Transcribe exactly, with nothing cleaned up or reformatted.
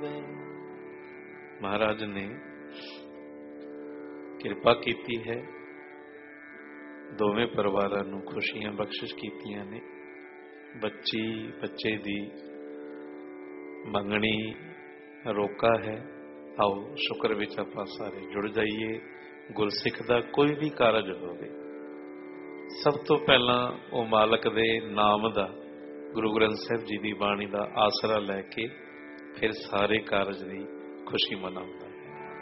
महाराज ने किरपा कीती है, दोवें परिवारां नूं खुशियां बख्शिश कीतियां ने। बच्ची बच्चे दी मंगनी रोका है। आओ शुक्र विच आपां सारे जुड़ जाइए। गुरसिख दा कोई भी कारज होवे, सब तो पहला वो मालक दे नाम दा, गुरु ग्रंथ साहिब जी की बाणी का आसरा लैके फिर सारे कारज की खुशी मनाता है।